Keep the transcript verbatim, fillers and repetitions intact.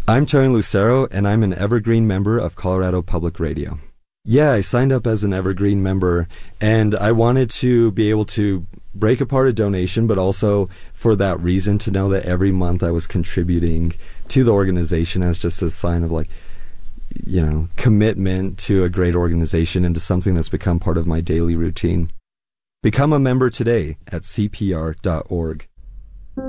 I'm Tony Lucero, and I'm an Evergreen member of Colorado Public Radio. Yeah, I signed up as an Evergreen member, and I wanted to be able to break apart a donation, but also for that reason to know that every month I was contributing to the organization as just a sign of, like, you know, commitment to a great organization and to something that's become part of my daily routine. Become a member today at C P R dot org.